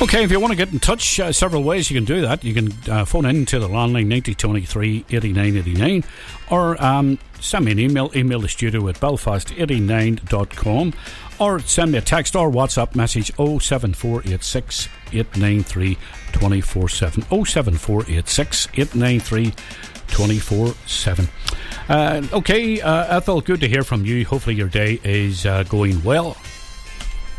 Okay, if you want to get in touch, several ways you can do that. You can phone in to the landline 9023 8989, or send me an email the studio at belfast89.com, or send me a text or WhatsApp message 07486 893 247 07486 893 24/7. Okay, Ethel, good to hear from you. Hopefully your day is going well.